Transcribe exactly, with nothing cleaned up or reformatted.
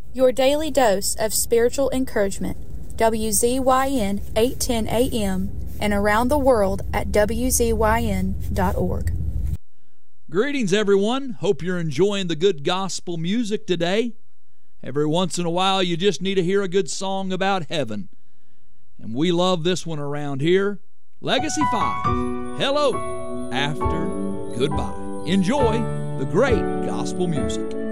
Your daily dose of spiritual encouragement. W Z Y N eight ten A M and around the world at W Z Y N dot org. Greetings, everyone. Hope you're enjoying the good gospel music today. Every once in a while, you just need to hear a good song about heaven. And we love this one around here. Legacy five, Hello After Goodbye. Enjoy the great gospel music.